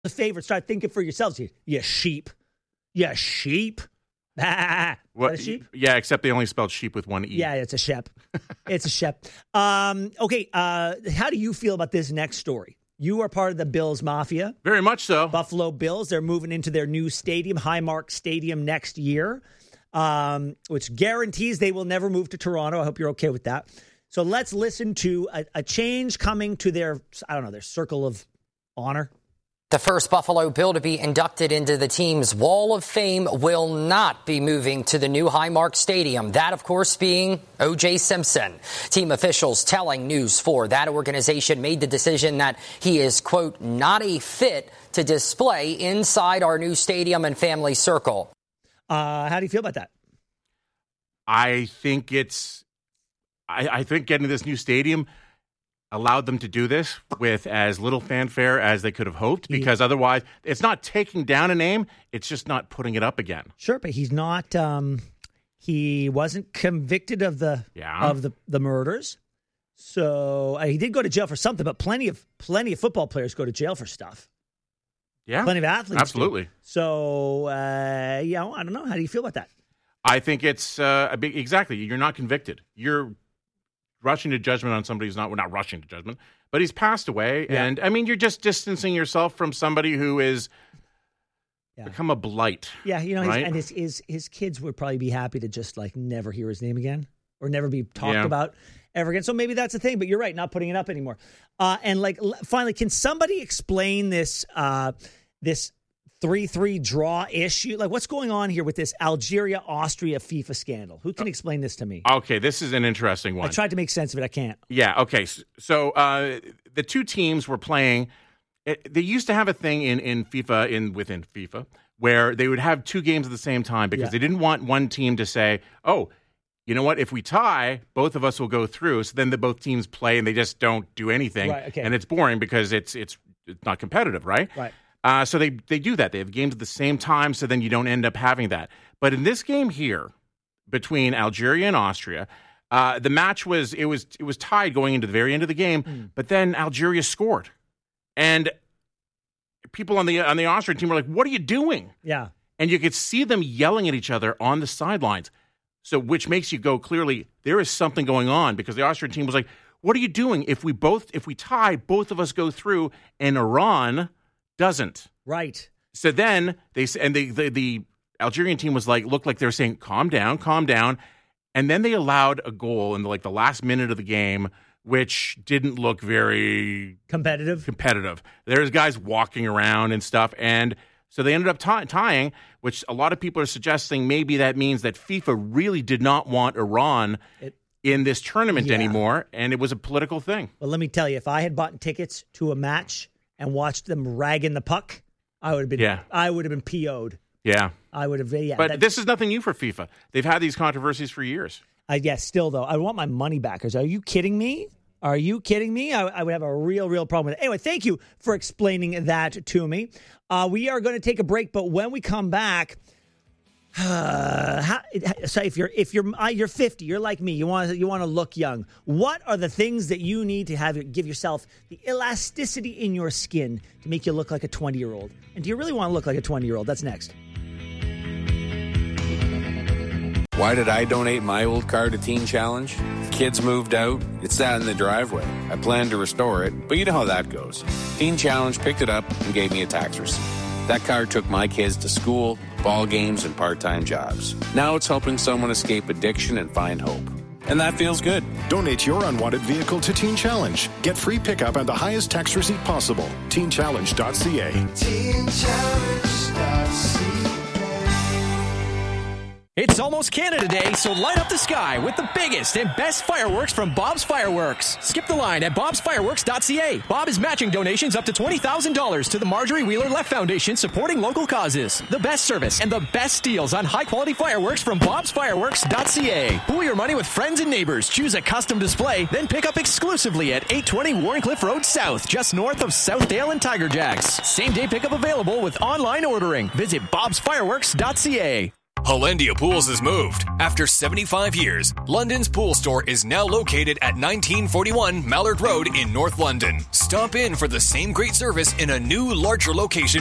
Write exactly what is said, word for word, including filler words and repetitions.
the favorite. Start thinking for yourselves. You, you sheep. You sheep. Ah, what, a sheep? Yeah, except they only spelled sheep with one E. Yeah, it's a shep. It's a shep. Um, okay, uh, how do you feel about this next story? You are part of the Bills Mafia. Very much so. Buffalo Bills. They're moving into their new stadium, Highmark Stadium, next year, um, which guarantees they will never move to Toronto. I hope you're okay with that. So let's listen to a, a change coming to their, I don't know, their circle of honor. The first Buffalo Bill to be inducted into the team's Wall of Fame will not be moving to the new Highmark Stadium. That, of course, being O J Simpson. Team officials telling News four that organization made the decision that he is, quote, not a fit to display inside our new stadium and family circle. Uh, how do you feel about that? I think it's, I, I think getting this new stadium allowed them to do this with as little fanfare as they could have hoped, because otherwise it's not taking down a name, it's just not putting it up again. Sure, but he's not, um, he wasn't convicted of the yeah. of the, the murders. So uh, he did go to jail for something, but plenty of plenty of football players go to jail for stuff. Yeah. Plenty of athletes. Absolutely. Do. So, uh, yeah, I don't know. How do you feel about that? I think it's uh, a big, exactly. You're not convicted. You're rushing to judgment on somebody who's not, we're not rushing to judgment, but he's passed away. Yeah. And I mean, you're just distancing yourself from somebody who is yeah. become a blight. Yeah. You know, right? his, and his, his, his kids would probably be happy to just like never hear his name again or never be talked yeah. about ever again. So maybe that's the thing, but you're right. Not putting it up anymore. Uh, and like, finally, can somebody explain this, uh, this three three draw issue? Like, what's going on here with this Algeria-Austria FIFA scandal? Who can explain this to me? Okay, this is an interesting one. I tried to make sense of it. I can't. Yeah, okay. So uh, the two teams were playing. It, they used to have a thing in, in FIFA, in within FIFA, where they would have two games at the same time because yeah. they didn't want one team to say, oh, you know what, if we tie, both of us will go through. So then the both teams play and they just don't do anything. Right, okay. And it's boring because it's it's it's not competitive, right? Right. Uh, so they, they do that. They have games at the same time, so then you don't end up having that. But in this game here, between Algeria and Austria, uh, the match was it was it was tied going into the very end of the game. Mm. But then Algeria scored, and people on the on the Austrian team were like, "What are you doing?" Yeah, and you could see them yelling at each other on the sidelines. So, which makes you go clearly there is something going on, because the Austrian team was like, "What are you doing? If we both if we tie, both of us go through, and Iran doesn't." Right. So then they and the, the the Algerian team was like, looked like they were saying, "Calm down, calm down," and then they allowed a goal in the, like the last minute of the game, which didn't look very competitive. Competitive. There's guys walking around and stuff, and so they ended up t- tying, which a lot of people are suggesting maybe that means that FIFA really did not want Iran it, in this tournament yeah. anymore, and it was a political thing. Well, let me tell you, if I had bought tickets to a match and watched them ragging the puck, I would have been. Yeah. I would have been P O'd. Yeah, I would have. Yeah, but that, this is nothing new for FIFA. They've had these controversies for years. I guess still though, I want my money back. Are you kidding me? Are you kidding me? I, I would have a real, real problem with it. Anyway, thank you for explaining that to me. Uh, we are going to take a break, but when we come back. Uh, how, so if you're if you're uh, you're fifty, you're like me, you want you want to look young. What are the things that you need to have give yourself the elasticity in your skin to make you look like a twenty year old? And do you really want to look like a twenty year old? That's next. Why did I donate my old car to Teen Challenge? The kids moved out. It sat in the driveway. I planned to restore it, but you know how that goes. Teen Challenge picked it up and gave me a tax receipt. That car took my kids to school, ball games, and part-time jobs. Now it's helping someone escape addiction and find hope. And that feels good. Donate your unwanted vehicle to Teen Challenge. Get free pickup and the highest tax receipt possible. teen challenge dot c a. teen challenge dot c a. It's almost Canada Day, so light up the sky with the biggest and best fireworks from Bob's Fireworks. Skip the line at bobs fireworks dot c a. Bob is matching donations up to twenty thousand dollars to the Marjorie Wheeler Left Foundation, supporting local causes. The best service and the best deals on high-quality fireworks from bobs fireworks dot c a. Pool your money with friends and neighbors. Choose a custom display, then pick up exclusively at eight twenty Warrencliffe Road South, just north of Southdale and Tiger Jacks. Same-day pickup available with online ordering. Visit bobs fireworks dot c a. Hollandia Pools has moved. After seventy-five years, London's pool store is now located at nineteen forty-one Mallard Road in North London. Stop in for the same great service in a new, larger location